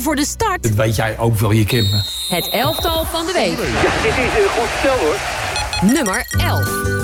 voor de start. Dat weet jij ook wel, je kent me. Het elftal van de week. Ja, dit is een goed spel hoor. Nummer 11.